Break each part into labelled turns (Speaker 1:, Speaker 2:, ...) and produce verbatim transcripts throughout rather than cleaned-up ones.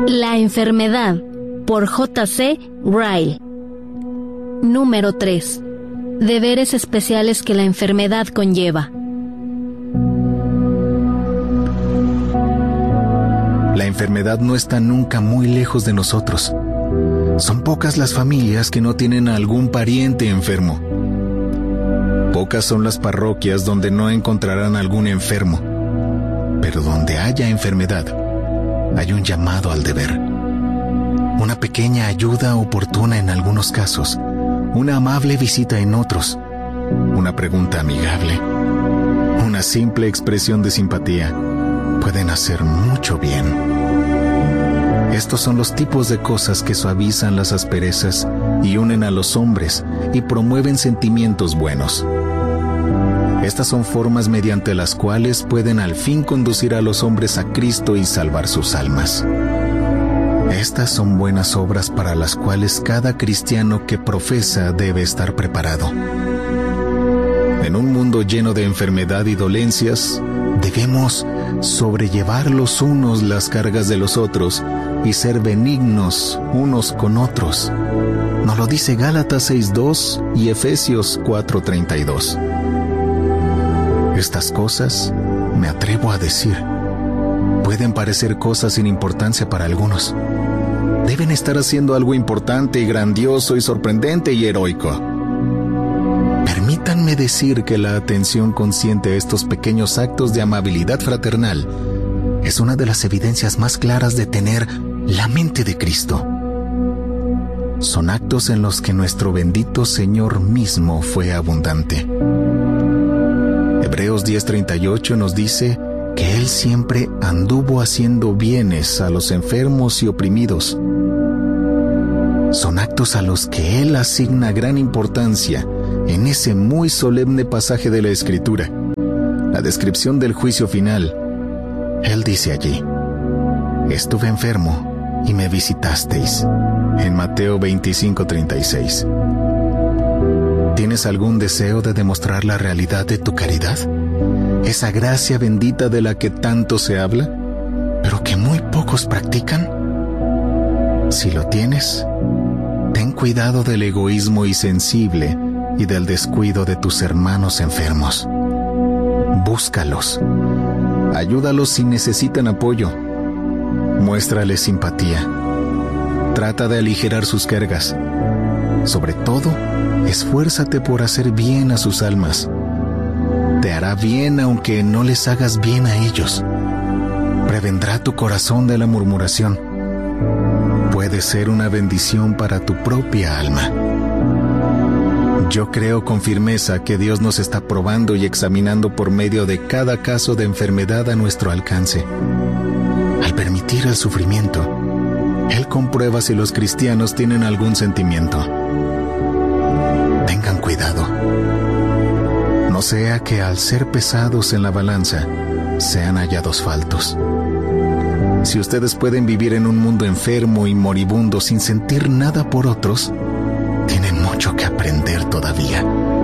Speaker 1: La enfermedad, por J C Ryle. Número tres. Deberes especiales que la enfermedad conlleva.
Speaker 2: La enfermedad no está nunca muy lejos de nosotros. Son pocas las familias que no tienen a algún pariente enfermo. Pocas son las parroquias donde no encontrarán algún enfermo. Pero donde haya enfermedad, hay un llamado al deber. Una pequeña ayuda oportuna en algunos casos, una amable visita en otros, una pregunta amigable, una simple expresión de simpatía pueden hacer mucho bien. Estos son los tipos de cosas que suavizan las asperezas y unen a los hombres y promueven sentimientos buenos. Estas son formas mediante las cuales pueden al fin conducir a los hombres a Cristo y salvar sus almas. Estas son buenas obras para las cuales cada cristiano que profesa debe estar preparado. En un mundo lleno de enfermedad y dolencias, debemos sobrellevar los unos las cargas de los otros y ser benignos unos con otros. Nos lo dice Gálatas seis dos y Efesios cuatro treinta y dos. Estas cosas, me atrevo a decir, pueden parecer cosas sin importancia para algunos. Deben estar haciendo algo importante y grandioso y sorprendente y heroico. Permítanme decir que la atención consciente a estos pequeños actos de amabilidad fraternal es una de las evidencias más claras de tener la mente de Cristo. Son actos en los que nuestro bendito Señor mismo fue abundante. Hebreos diez treinta y ocho nos dice que Él siempre anduvo haciendo bienes a los enfermos y oprimidos. Son actos a los que Él asigna gran importancia en ese muy solemne pasaje de la Escritura, la descripción del juicio final. Él dice allí: estuve enfermo y me visitasteis, en Mateo veinticinco treinta y seis. ¿Tienes algún deseo de demostrar la realidad de tu caridad? Esa gracia bendita de la que tanto se habla, pero que muy pocos practican. Si lo tienes, ten cuidado del egoísmo insensible y del descuido de tus hermanos enfermos. Búscalos. Ayúdalos si necesitan apoyo. Muéstrales simpatía. Trata de aligerar sus cargas. Sobre todo, esfuérzate por hacer bien a sus almas. Te hará bien aunque no les hagas bien a ellos. Prevendrá tu corazón de la murmuración. Puede ser una bendición para tu propia alma. Yo creo con firmeza que Dios nos está probando y examinando por medio de cada caso de enfermedad a nuestro alcance. Al permitir el sufrimiento, Él comprueba si los cristianos tienen algún sentimiento. Tengan cuidado. No sea que al ser pesados en la balanza, sean hallados faltos. Si ustedes pueden vivir en un mundo enfermo y moribundo sin sentir nada por otros, tienen mucho que aprender todavía.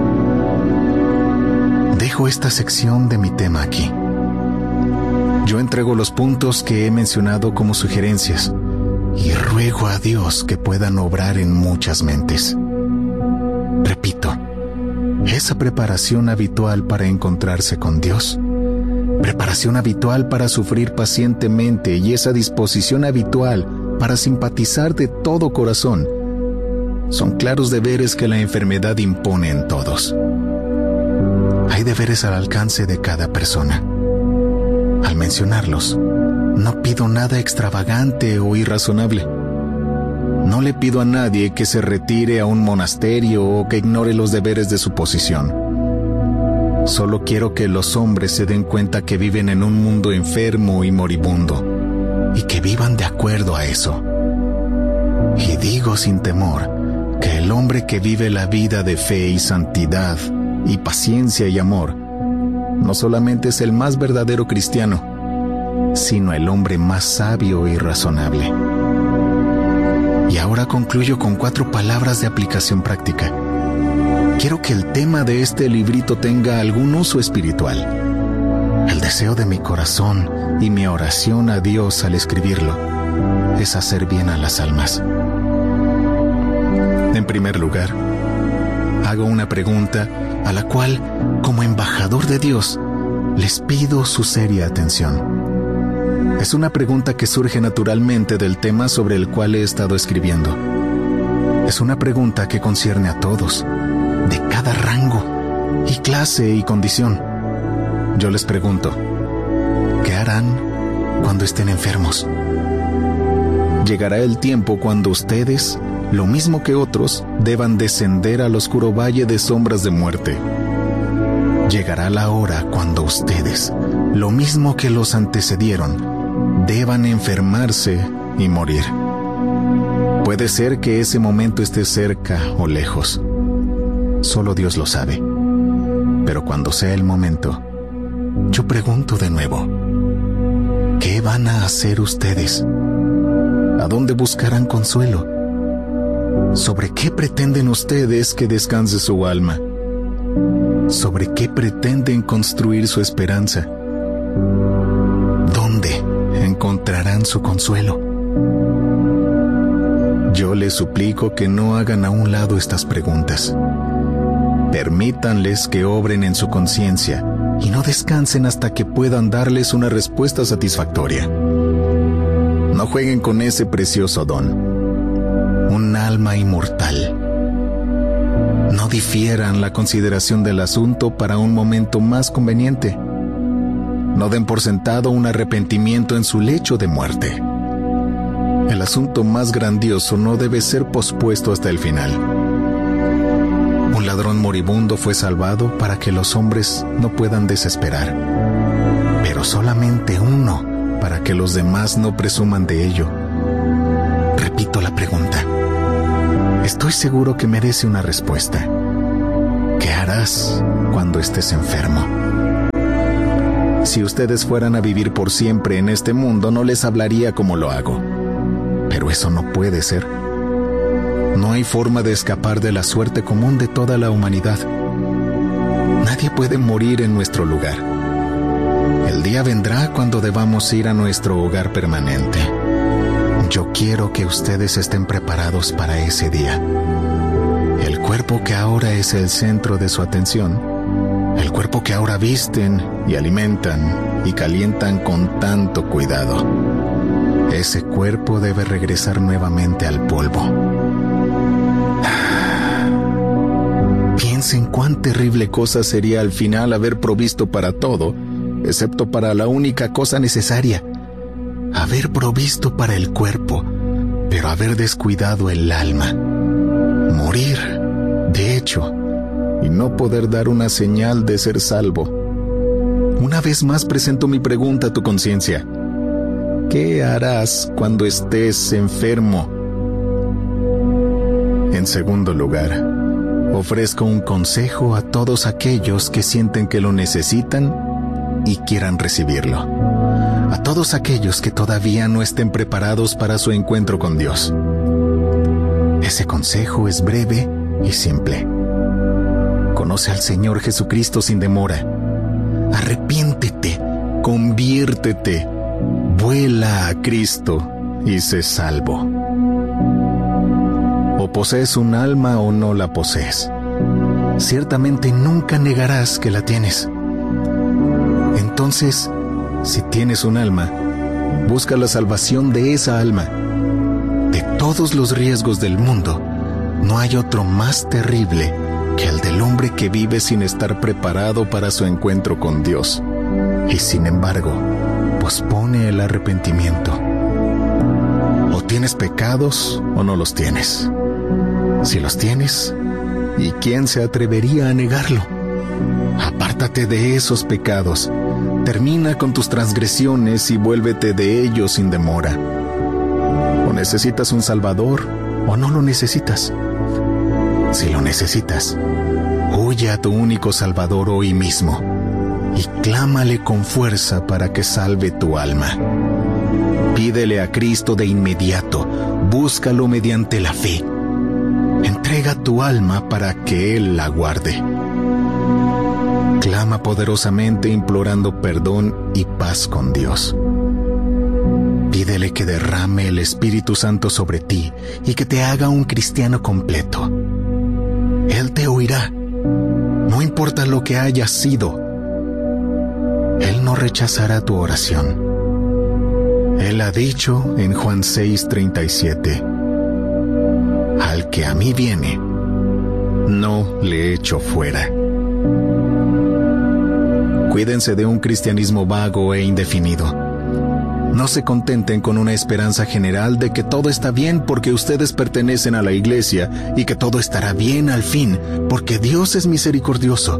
Speaker 2: Dejo esta sección de mi tema aquí. Yo entrego los puntos que he mencionado como sugerencias y ruego a Dios que puedan obrar en muchas mentes. Repito, esa preparación habitual para encontrarse con Dios, preparación habitual para sufrir pacientemente y esa disposición habitual para simpatizar de todo corazón, son claros deberes que la enfermedad impone en todos. Hay deberes al alcance de cada persona. Al mencionarlos, no pido nada extravagante o irrazonable. No le pido a nadie que se retire a un monasterio o que ignore los deberes de su posición. Solo quiero que los hombres se den cuenta que viven en un mundo enfermo y moribundo, y que vivan de acuerdo a eso. Y digo sin temor que el hombre que vive la vida de fe y santidad, y paciencia y amor, no solamente es el más verdadero cristiano, sino el hombre más sabio y razonable. Y ahora concluyo con cuatro palabras de aplicación práctica. Quiero que el tema de este librito tenga algún uso espiritual. El deseo de mi corazón y mi oración a Dios al escribirlo debes hacer bien a las almas. En primer lugar, hago una pregunta a la cual, como embajador de Dios, les pido su seria atención. Es una pregunta que surge naturalmente del tema sobre el cual he estado escribiendo. Es una pregunta que concierne a todos, de cada rango y clase y condición. Yo les pregunto, ¿qué harán cuando estén enfermos? Llegará el tiempo cuando ustedes, lo mismo que otros, deban descender al oscuro valle de sombras de muerte. Llegará la hora cuando ustedes, lo mismo que los antecedieron, deban enfermarse y morir. Puede ser que ese momento esté cerca o lejos. Solo Dios lo sabe. Pero cuando sea el momento, yo pregunto de nuevo, ¿qué van a hacer ustedes? ¿A dónde buscarán consuelo? ¿Sobre qué pretenden ustedes que descanse su alma? ¿Sobre qué pretenden construir su esperanza? ¿Dónde encontrarán su consuelo? Yo les suplico que no hagan a un lado estas preguntas. Permítanles que obren en su conciencia y no descansen hasta que puedan darles una respuesta satisfactoria. No jueguen con ese precioso don, un alma inmortal. No difieran la consideración del asunto para un momento más conveniente. No den por sentado un arrepentimiento en su lecho de muerte. El asunto más grandioso no debe ser pospuesto hasta el final. Un ladrón moribundo fue salvado para que los hombres no puedan desesperar, pero solamente uno para que los demás no presuman de ello. Repito la pregunta. Estoy seguro que merece una respuesta. ¿Qué harás cuando estés enfermo? Si ustedes fueran a vivir por siempre en este mundo, no les hablaría como lo hago. Pero eso no puede ser. No hay forma de escapar de la suerte común de toda la humanidad. Nadie puede morir en nuestro lugar. El día vendrá cuando debamos ir a nuestro hogar permanente. Yo quiero que ustedes estén preparados para ese día. El cuerpo que ahora es el centro de su atención, el cuerpo que ahora visten y alimentan y calientan con tanto cuidado, ese cuerpo debe regresar nuevamente al polvo. Piensen cuán terrible cosa sería al final haber provisto para todo, excepto para la única cosa necesaria. Haber provisto para el cuerpo, pero haber descuidado el alma. Morir, de hecho, y no poder dar una señal de ser salvo. Una vez más presento mi pregunta a tu conciencia. ¿Qué harás cuando estés enfermo? En segundo lugar, ofrezco un consejo a todos aquellos que sienten que lo necesitan y quieran recibirlo. A todos aquellos que todavía no estén preparados para su encuentro con Dios. Ese consejo es breve y simple. Conoce al Señor Jesucristo sin demora. Arrepiéntete, conviértete. Vuela a Cristo y sé salvo. O posees un alma o no la posees. Ciertamente nunca negarás que la tienes. Entonces, si tienes un alma, busca la salvación de esa alma. De todos los riesgos del mundo, no hay otro más terrible que el del hombre que vive sin estar preparado para su encuentro con Dios. Y sin embargo, pospone el arrepentimiento. O tienes pecados o no los tienes. Si los tienes, ¿y quién se atrevería a negarlo? Apártate de esos pecados. Termina con tus transgresiones y vuélvete de ellos sin demora. O necesitas un Salvador o no lo necesitas. Si lo necesitas, huye a tu único Salvador hoy mismo y clámale con fuerza para que salve tu alma. Pídele a Cristo de inmediato, búscalo mediante la fe. Entrega tu alma para que Él la guarde. Clama poderosamente implorando perdón y paz con Dios. Pídele que derrame el Espíritu Santo sobre ti y que te haga un cristiano completo. Él te oirá, no importa lo que hayas sido. Él no rechazará tu oración. Él ha dicho en Juan seis treinta y siete, al que a mí viene, no le echo fuera. Cuídense de un cristianismo vago e indefinido. No se contenten con una esperanza general de que todo está bien porque ustedes pertenecen a la iglesia y que todo estará bien al fin porque Dios es misericordioso.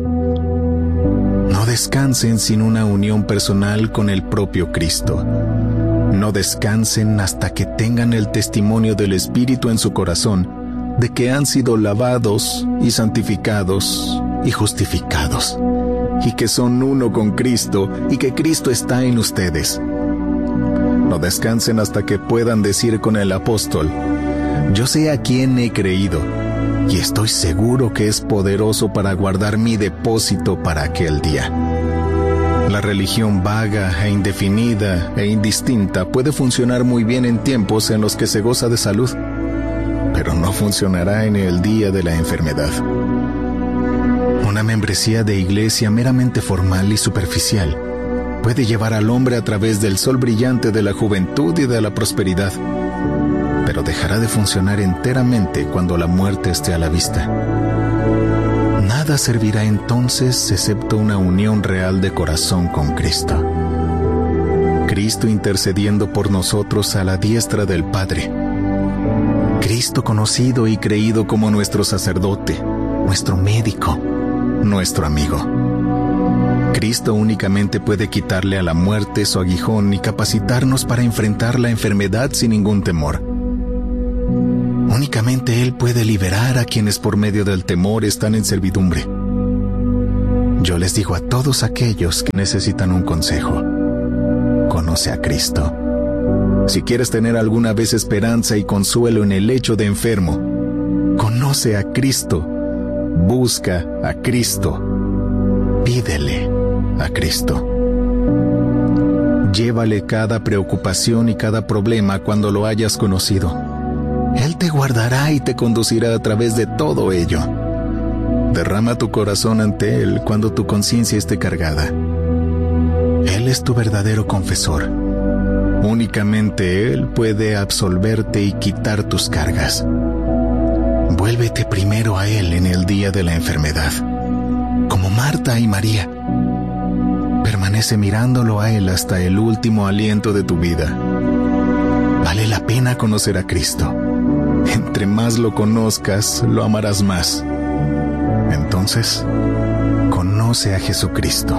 Speaker 2: No descansen sin una unión personal con el propio Cristo. No descansen hasta que tengan el testimonio del Espíritu en su corazón de que han sido lavados y santificados y justificados, y que son uno con Cristo y que Cristo está en ustedes. No descansen hasta que puedan decir con el apóstol, yo sé a quién he creído, y estoy seguro que es poderoso para guardar mi depósito para aquel día. La religión vaga e indefinida e indistinta puede funcionar muy bien en tiempos en los que se goza de salud, pero no funcionará en el día de la enfermedad. Una membresía de iglesia meramente formal y superficial puede llevar al hombre a través del sol brillante de la juventud y de la prosperidad, pero dejará de funcionar enteramente cuando la muerte esté a la vista. Nada servirá entonces excepto una unión real de corazón con Cristo. Cristo intercediendo por nosotros a la diestra del Padre. Cristo conocido y creído como nuestro sacerdote, nuestro médico, nuestro amigo. Cristo únicamente puede quitarle a la muerte su aguijón y capacitarnos para enfrentar la enfermedad sin ningún temor. Únicamente Él puede liberar a quienes por medio del temor están en servidumbre. Yo les digo a todos aquellos que necesitan un consejo: conoce a Cristo. Si quieres tener alguna vez esperanza y consuelo en el lecho de enfermo, conoce a Cristo, busca a Cristo, pídele a Cristo. Llévale cada preocupación y cada problema cuando lo hayas conocido. Él te guardará y te conducirá a través de todo ello. Derrama tu corazón ante Él cuando tu conciencia esté cargada. Él es tu verdadero confesor. Únicamente Él puede absolverte y quitar tus cargas. Vuélvete primero a Él en el día de la enfermedad, como Marta y María. Permanece mirándolo a Él hasta el último aliento de tu vida. Vale la pena conocer a Cristo. Entre más lo conozcas, lo amarás más. Entonces, conoce a Jesucristo.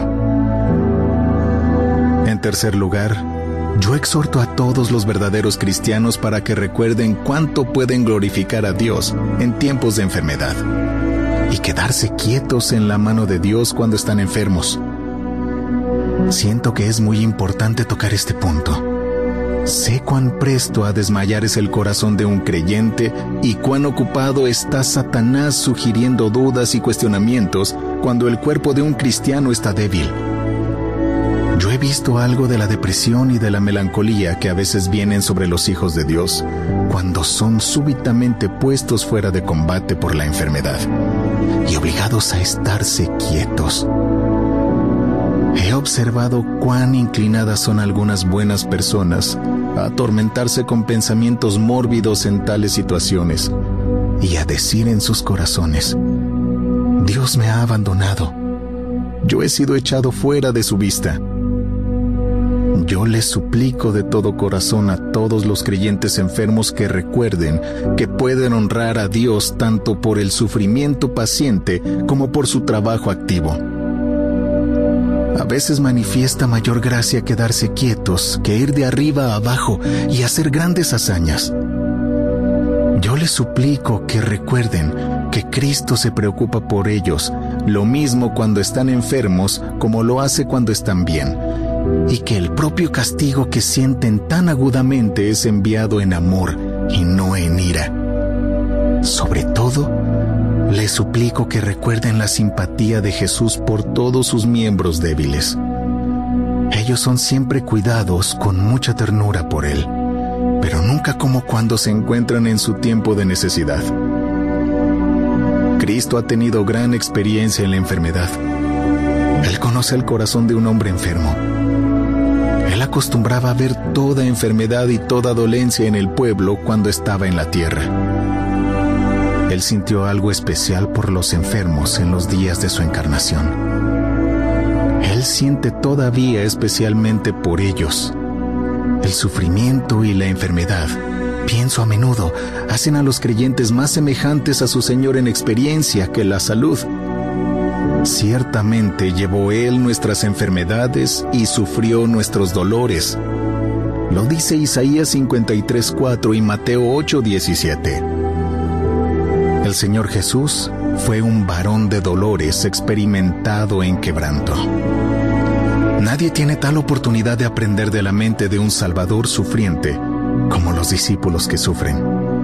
Speaker 2: En tercer lugar, yo exhorto a todos los verdaderos cristianos para que recuerden cuánto pueden glorificar a Dios en tiempos de enfermedad y quedarse quietos en la mano de Dios cuando están enfermos. Siento que es muy importante tocar este punto. Sé cuán presto a desmayar es el corazón de un creyente y cuán ocupado está Satanás sugiriendo dudas y cuestionamientos cuando el cuerpo de un cristiano está débil. Yo he visto algo de la depresión y de la melancolía que a veces vienen sobre los hijos de Dios cuando son súbitamente puestos fuera de combate por la enfermedad y obligados a estarse quietos. He observado cuán inclinadas son algunas buenas personas a atormentarse con pensamientos mórbidos en tales situaciones y a decir en sus corazones: Dios me ha abandonado, yo he sido echado fuera de su vista. Yo les suplico de todo corazón a todos los creyentes enfermos que recuerden que pueden honrar a Dios tanto por el sufrimiento paciente como por su trabajo activo. A veces manifiesta mayor gracia quedarse quietos que ir de arriba a abajo y hacer grandes hazañas. Yo les suplico que recuerden que Cristo se preocupa por ellos, lo mismo cuando están enfermos como lo hace cuando están bien, y que el propio castigo que sienten tan agudamente es enviado en amor y no en ira. Sobre todo, les suplico que recuerden la simpatía de Jesús por todos sus miembros débiles. Ellos son siempre cuidados con mucha ternura por Él, pero nunca como cuando se encuentran en su tiempo de necesidad. Cristo ha tenido gran experiencia en la enfermedad. Él conoce el corazón de un hombre enfermo. Él acostumbraba a ver toda enfermedad y toda dolencia en el pueblo cuando estaba en la tierra. Él sintió algo especial por los enfermos en los días de su encarnación. Él siente todavía especialmente por ellos. El sufrimiento y la enfermedad, pienso a menudo, hacen a los creyentes más semejantes a su Señor en experiencia que la salud. Ciertamente llevó Él nuestras enfermedades y sufrió nuestros dolores. Lo dice Isaías cincuenta y tres cuatro y Mateo ocho diecisiete. El Señor Jesús fue un varón de dolores experimentado en quebranto. Nadie tiene tal oportunidad de aprender de la mente de un Salvador sufriente como los discípulos que sufren.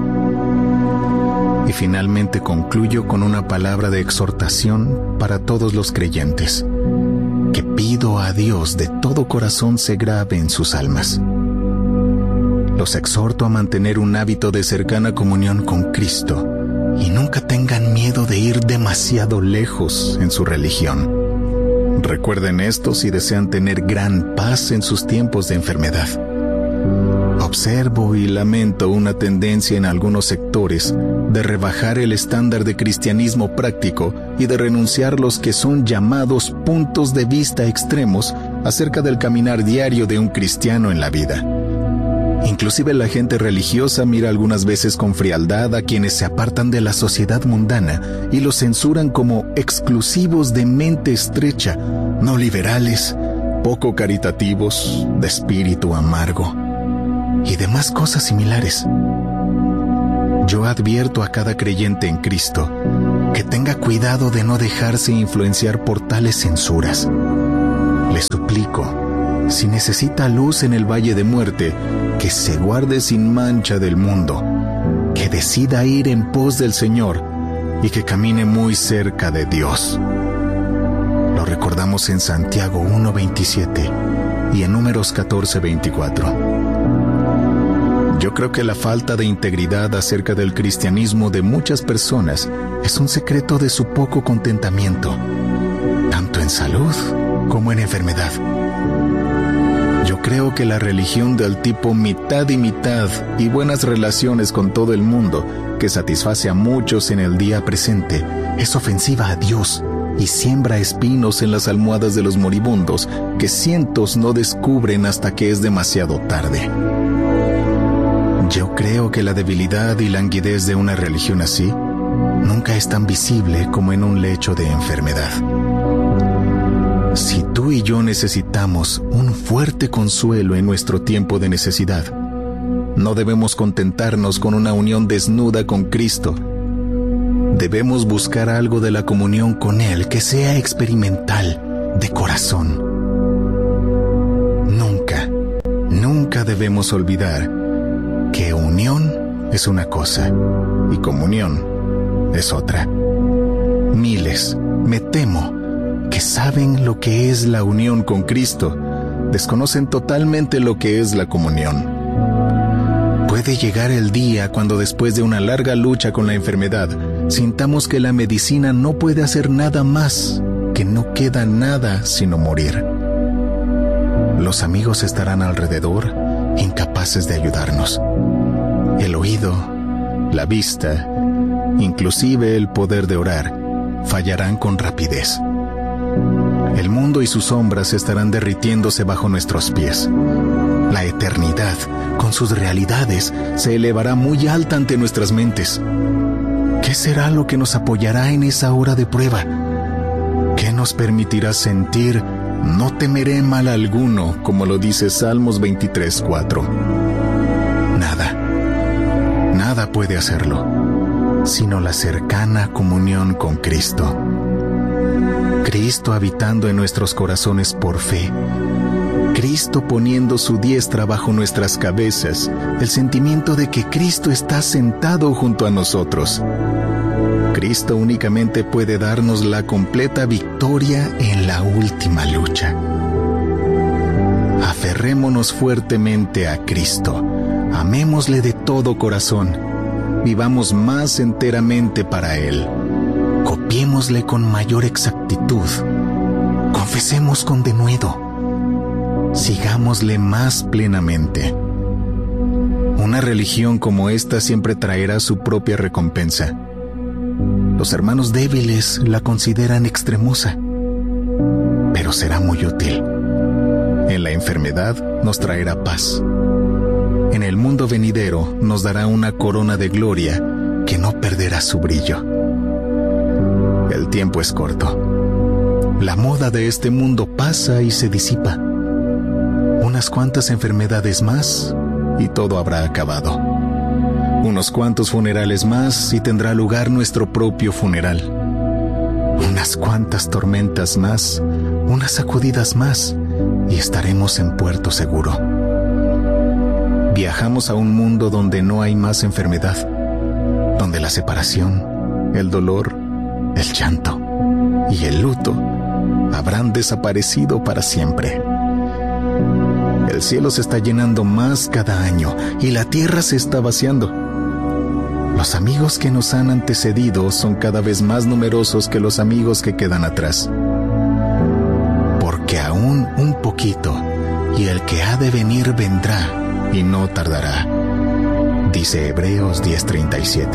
Speaker 2: Y finalmente concluyo con una palabra de exhortación para todos los creyentes, que pido a Dios de todo corazón se grabe en sus almas. Los exhorto a mantener un hábito de cercana comunión con Cristo y nunca tengan miedo de ir demasiado lejos en su religión. Recuerden esto si desean tener gran paz en sus tiempos de enfermedad. Observo y lamento una tendencia en algunos sectores de rebajar el estándar de cristianismo práctico y de renunciar los que son llamados puntos de vista extremos acerca del caminar diario de un cristiano en la vida. Inclusive la gente religiosa mira algunas veces con frialdad a quienes se apartan de la sociedad mundana y los censuran como exclusivos de mente estrecha, no liberales, poco caritativos, de espíritu amargo y demás cosas similares. Yo advierto a cada creyente en Cristo que tenga cuidado de no dejarse influenciar por tales censuras. Le suplico, si necesita luz en el valle de muerte, que se guarde sin mancha del mundo, que decida ir en pos del Señor y que camine muy cerca de Dios. Lo recordamos en Santiago uno veintisiete y en Números catorce veinticuatro. Yo creo que la falta de integridad acerca del cristianismo de muchas personas es un secreto de su poco contentamiento, tanto en salud como en enfermedad. Yo creo que la religión del tipo mitad y mitad y buenas relaciones con todo el mundo, que satisface a muchos en el día presente, es ofensiva a Dios y siembra espinos en las almohadas de los moribundos que cientos no descubren hasta que es demasiado tarde. Yo creo que la debilidad y languidez de una religión así nunca es tan visible como en un lecho de enfermedad. Si tú y yo necesitamos un fuerte consuelo en nuestro tiempo de necesidad, no debemos contentarnos con una unión desnuda con Cristo. Debemos buscar algo de la comunión con Él que sea experimental, de corazón. Nunca, nunca debemos olvidar que unión es una cosa y comunión es otra. Miles, me temo, que saben lo que es la unión con Cristo, desconocen totalmente lo que es la comunión. Puede llegar el día cuando después de una larga lucha con la enfermedad, sintamos que la medicina no puede hacer nada más, que no queda nada sino morir. Los amigos estarán alrededor, incapaces de ayudarnos. El oído, la vista, inclusive el poder de orar, fallarán con rapidez. El mundo y sus sombras estarán derritiéndose bajo nuestros pies. La eternidad, con sus realidades, se elevará muy alta ante nuestras mentes. ¿Qué será lo que nos apoyará en esa hora de prueba? ¿Qué nos permitirá sentir, no temeré mal alguno, como lo dice Salmos veintitrés cuatro? Nada, nada puede hacerlo, sino la cercana comunión con Cristo. Cristo habitando en nuestros corazones por fe. Cristo poniendo su diestra bajo nuestras cabezas, el sentimiento de que Cristo está sentado junto a nosotros. Cristo únicamente puede darnos la completa victoria en la última lucha. Aferrémonos fuertemente a Cristo. Amémosle de todo corazón. Vivamos más enteramente para Él. Copiémosle con mayor exactitud. Confesemos con denuedo. Sigámosle más plenamente. Una religión como esta siempre traerá su propia recompensa. Los hermanos débiles la consideran extremosa, pero será muy útil. En la enfermedad nos traerá paz. En el mundo venidero nos dará una corona de gloria que no perderá su brillo. El tiempo es corto. La moda de este mundo pasa y se disipa. Unas cuantas enfermedades más y todo habrá acabado. Unos cuantos funerales más y tendrá lugar nuestro propio funeral. Unas cuantas tormentas más, unas sacudidas más y estaremos en puerto seguro. Viajamos a un mundo donde no hay más enfermedad, donde la separación, el dolor, el llanto y el luto habrán desaparecido para siempre. El cielo se está llenando más cada año y la tierra se está vaciando. Los amigos que nos han antecedido son cada vez más numerosos que los amigos que quedan atrás. Porque aún un poquito, y el que ha de venir vendrá, y no tardará. Dice Hebreos diez treinta y siete.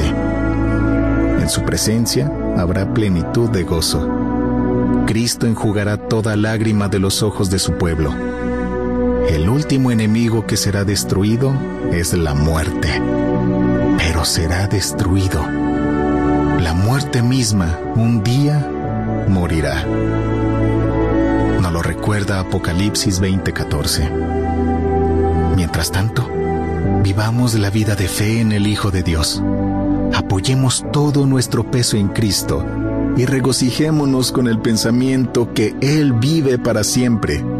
Speaker 2: En su presencia habrá plenitud de gozo. Cristo enjugará toda lágrima de los ojos de su pueblo. El último enemigo que será destruido es la muerte. Pero será destruido. La muerte misma un día morirá. Nos lo recuerda Apocalipsis veinte catorce. Mientras tanto, vivamos la vida de fe en el Hijo de Dios. Apoyemos todo nuestro peso en Cristo y regocijémonos con el pensamiento que Él vive para siempre